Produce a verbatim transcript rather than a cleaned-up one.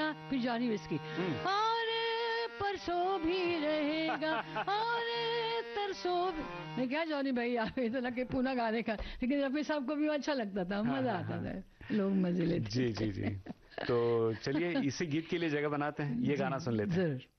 फिर Johnny whisky, और परसों भी रहेगा, और तरसों भी। मैं क्या जॉनी भाई आप इतना के पुनः गाने का, लेकिन रफी साहब को भी अच्छा लगता था, मजा आता था, लोग मजे लेते। जी जी जी। तो चलिए इसी गीत के लिए जगह बनाते हैं, ये गाना सुन लेते हैं। जरूर।